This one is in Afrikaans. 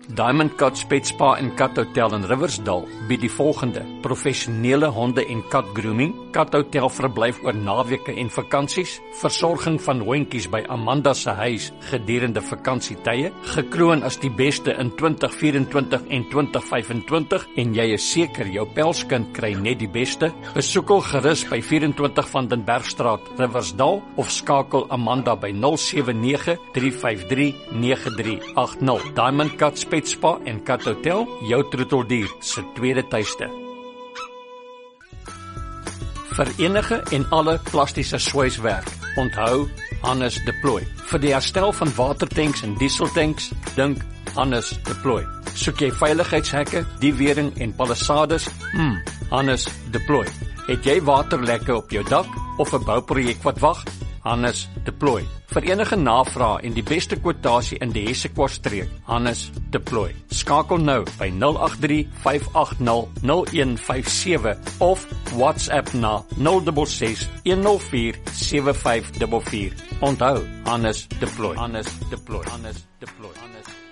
Diamond Cat Pet Spa en Kat Hotel in Riversdale bied die volgende: professionele honde- en kat grooming, Kat Hotel verblyf oor naweke en vakansies, versorging van hondjies by Amanda se huis gedurende vakansietye, gekroon as die beste in 2024 en 2025 en jy is seker jou pelskind kry net die beste. Besoek hul gerus by 24 van den Bergstraat, Riversdale of skakel Amanda by 079-353-9380. Diamond Cat Pet Spa en Kat Hotel, jou troeteldier se tweede tuiste. Vir enige en alle plastiese swyswerk, onthou Hannes Deploy. Vir die herstel van watertanks en dieseltanks, dink Hannes Deploy. Soek jy veiligheidshekke, diewering en palisades? Hannes Deploy. Het jy waterlekke op jou dak of 'n bouprojek wat wag? Hannes Deploy. Vir enige navrae en die beste kwotasie in die Hessequartstreek, Hannes Deploy. Skakel nou by 083-580-0157 of WhatsApp na 066-104-7544. Onthou, Hannes Deploy. Hannes Deploy. Hannes Deploy. Hannes